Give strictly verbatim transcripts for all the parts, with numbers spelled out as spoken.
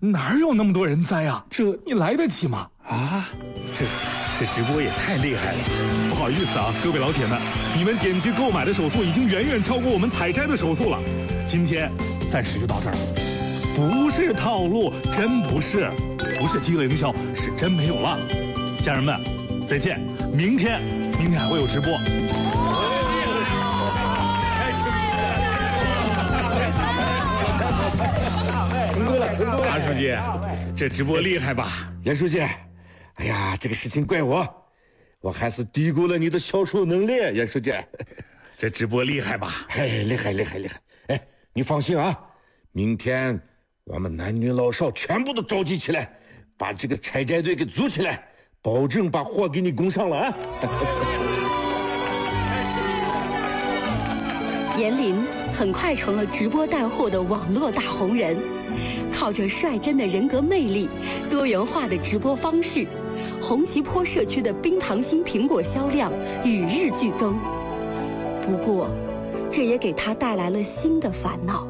哪有那么多人栽啊？这你来得及吗？ 啊，这这直播也太厉害了！ 不好意思啊，各位老铁们，你们点击购买的手速已经远远超过我们采摘的手速了。今天暂时就到这儿了。不是套路，真不是，不是饥饿营销，是真没有了。家人们，再见！明天，明天还会有直播。 成功了，成功了！大书记，这直播厉害吧？ 严书记，哎呀，这个事情怪我，我还是低估了你的销售能力，严书记。 这直播厉害吧？ 哎，厉害，厉害，厉害！哎，你放心啊，明天我们男女老少全部都召集起来，把这个采摘队给组起来，保证把货给你供上了啊！ 严林很快成了直播带货的网络大红人，靠着率真的人格魅力、多元化的直播方式，红旗坡社区的冰糖心苹果销量与日俱增。不过，这也给他带来了新的烦恼。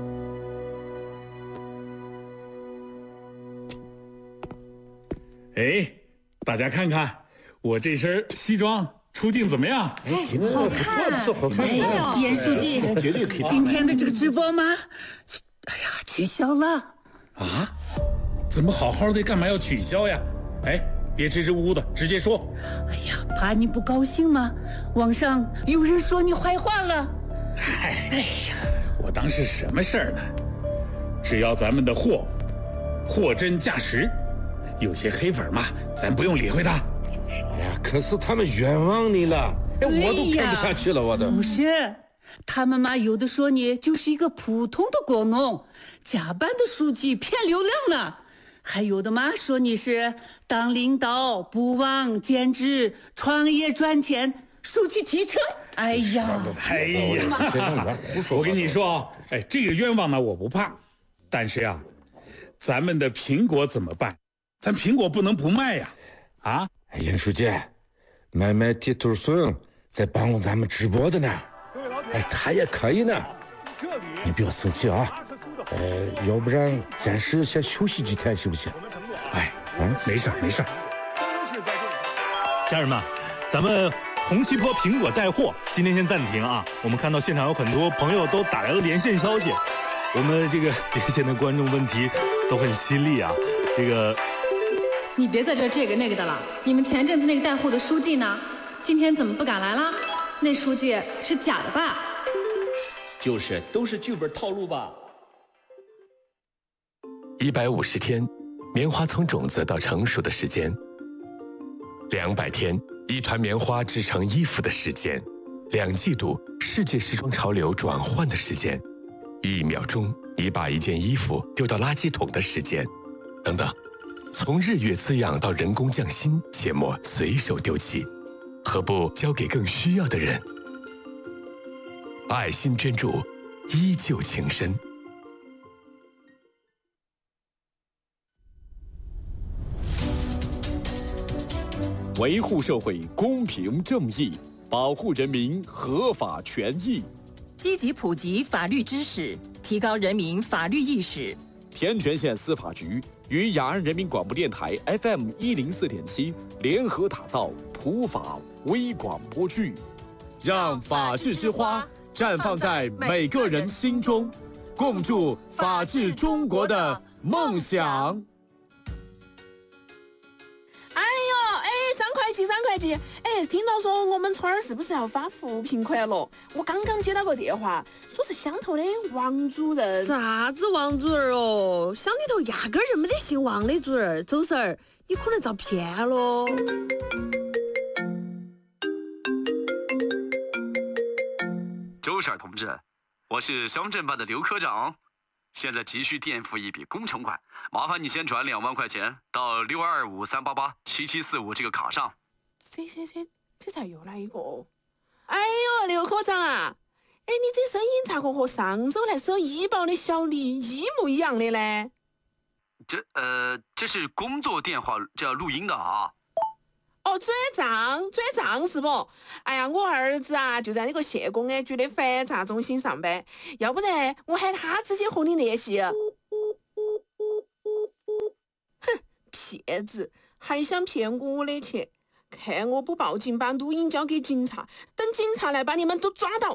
哎，大家看看我这身西装出镜怎么样？ 哎，好看，不错，好看。 哎呀，严书记， 绝对可以。 今天的这个直播吗？哎呀，取消了。 啊？怎么好好的，干嘛要取消呀？哎，别支支吾吾的，直接说。 哎呀，怕你不高兴吗？网上有人说你坏话了。 嗨，哎呀，我当是什么事儿呢？只要咱们的货货真价实，有些黑粉嘛，咱不用理会他。 哎呀，可是他们冤枉你了，哎，我都看不下去了，我都。 不是，他们嘛，有的说你就是一个普通的果农，假扮的书记骗流量呢。还有的嘛说你是当领导不忘兼职创业赚钱，书记提成。哎呀， 哎呀，我跟你说啊，哎，这个冤枉呢我不怕，但是呀，咱们的苹果怎么办？咱苹果不能不卖呀，啊！ 哎，严书记，买买地头笋在帮咱们直播的呢，哎，他也可以呢，你不要生气啊。呃，要不然暂时先休息几天，行不行？ 哎，嗯，没事没事。 家人们，咱们红旗坡苹果带货今天先暂停啊。我们看到现场有很多朋友都打来了连线消息，我们这个连线的观众问题都很犀利啊。这个， 你别再这这个那个的了。你们前阵子那个带货的书记呢？今天怎么不敢来啦？那书记是假的吧？ 就是，都是剧本套路吧。 一百五十天，棉花从种子到成熟的时间；两百天，一团棉花织成衣服的时间；两季度，世界时装潮流转换的时间；一秒钟，你把一件衣服丢到垃圾桶的时间，等等。从日月滋养到人工匠心，切莫随手丢弃，何不交给更需要的人？爱心捐助，依旧情深。 维护社会公平正义，保护人民合法权益， 积极普及法律知识，提高人民法律意识。 天全县司法局与雅安人民广播电台 F M 一零四点七联合打造普法微广播剧，让法治之花绽放在每个人心中，共筑法治中国的梦想。 张会计，哎，听到说我们村儿是不是要发扶贫款了？我刚刚接到个电话，说是乡头的王主任。 啥子王主任哦？乡里头压根儿就没得姓王的主任，周婶儿，你可能遭骗喽。 周婶同志，我是乡镇办的刘科长，现在急需垫付一笔工程款，麻烦你先转两万块钱到六二五三八八七七四五这个卡上。 这这这这才又来一个！哎呦，刘科长啊，哎，你这声音咋个和上周来收医保的小李一模一样的呢？ 这呃，这是工作电话，这要录音的啊。 哦，转账转账是不？哎呀，我儿子啊就在那个县公安局的反诈中心上班，要不然我喊他直接和你联系。 骗子，还想骗我的钱，看我不报警把录音交给警察，等警察来把你们都抓到。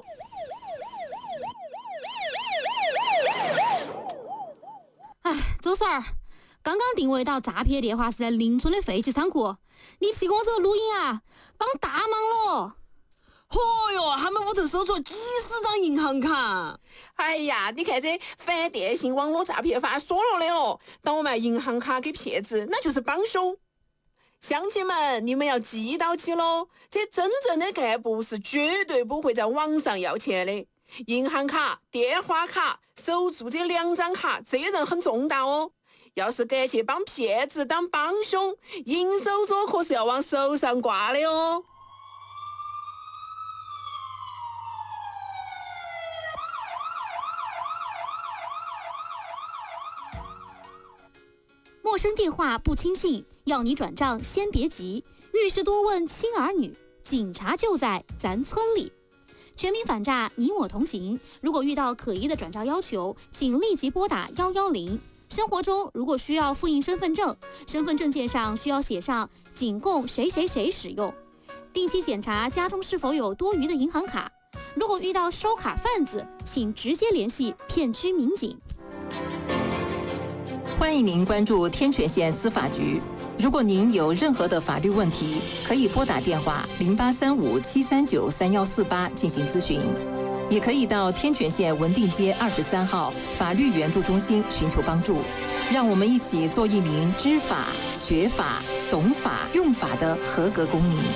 哎，周婶儿，刚刚定位到诈骗电话是在邻村的废弃仓库，你提供这个录音啊，帮大忙了。 嚯哟，他们屋头搜出几十张银行卡。 哎呀，你看这反电信网络诈骗法说了的了，倒卖银行卡给骗子，那就是帮凶。乡亲们，你们要记到起喽，这真正的干部是绝对不会在网上要钱的。银行卡、电话卡、手住这两张卡，责任很重大哦。要是敢去帮骗子当帮凶，银手镯可是要往手上挂的哦。 陌生电话不轻信，要你转账先别急，遇事多问亲儿女，警察就在咱村里。全民反诈，你我同行。如果遇到可疑的转账要求，请立即拨打一一零。生活中如果需要复印身份证，身份证件上需要写上仅供谁谁谁使用。定期检查家中是否有多余的银行卡。如果遇到收卡贩子，请直接联系片区民警。 欢迎您关注天泉县司法局。如果您有任何的法律问题，可以拨打电话零八三五七三九三幺四八进行咨询，也可以到天泉县文定街二十三号法律援助中心寻求帮助。让我们一起做一名知法、学法、懂法、用法的合格公民。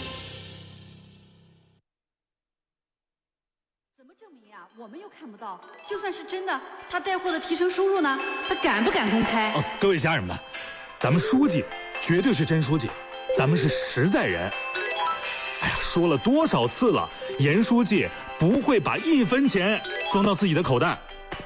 怎么证明呀？我们又看不到。就算是真的，他带货的提成收入呢？他敢不敢公开？ 哦，各位家人们，咱们书记绝对是真书记，咱们是实在人。哎呀，说了多少次了，严书记不会把一分钱装到自己的口袋。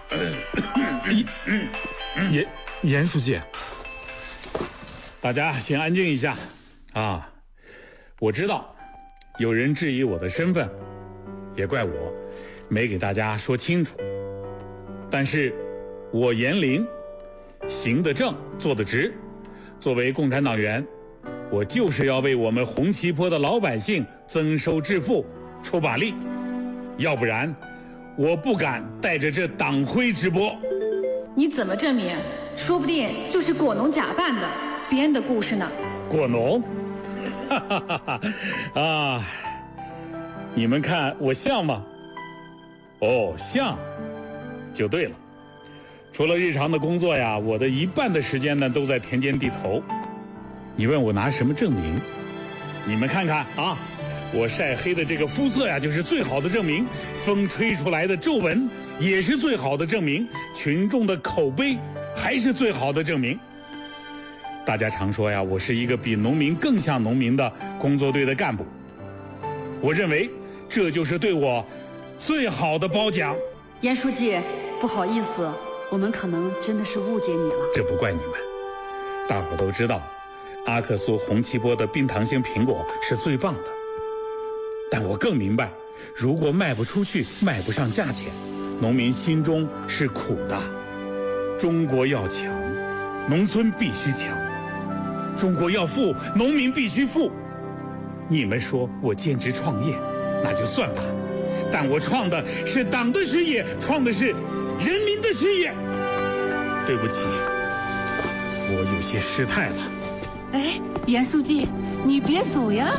严严书记， 大家先安静一下啊！我知道有人质疑我的身份，也怪我没给大家说清楚。但是我严凌行得正，坐得直。作为共产党员，我就是要为我们红旗坡的老百姓增收致富出把力，要不然我不敢带着这党徽直播。 你怎么证明？说不定就是果农假扮的，编的故事呢。 果农？哈哈哈哈啊！你们看我像吗？哦，像，就对了。除了日常的工作呀，我的一半的时间呢都在田间地头。你问我拿什么证明？你们看看啊，我晒黑的这个肤色呀，就是最好的证明。风吹出来的皱纹也是最好的证明。群众的口碑还是最好的证明。大家常说呀，我是一个比农民更像农民的工作队的干部。我认为这就是对我最好的褒奖。 严书记，不好意思，我们可能真的是误解你了。 这不怪你们，大伙都知道，阿克苏红旗坡的冰糖型苹果是最棒的。但我更明白，如果卖不出去，卖不上价钱，农民心中是苦的。中国要强，农村必须强；中国要富，农民必须富。你们说我兼职创业，那就算吧，但我创的是党的事业，创的是人民的事业。对不起，我有些失态了。 哎，严书记，你别走呀！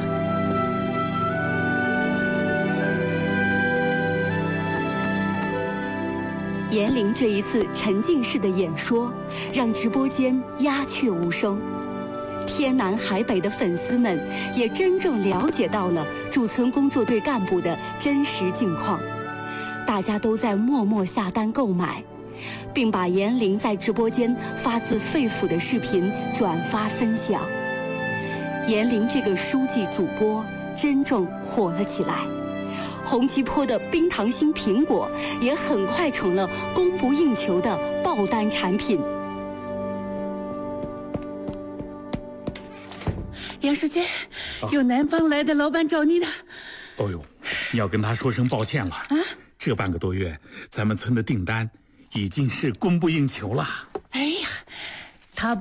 严凌这一次沉浸式的演说，让直播间鸦雀无声。天南海北的粉丝们也真正了解到了驻村工作队干部的真实境况，大家都在默默下单购买，并把严凌在直播间发自肺腑的视频转发分享。严凌这个书记主播真正火了起来。红旗坡的冰糖心苹果也很快成了供不应求的爆单产品。 严书记，有南方来的老板找你的。 哦呦，你要跟他说声抱歉了啊！这半个多月，咱们村的订单已经是供不应求了。 哎呀，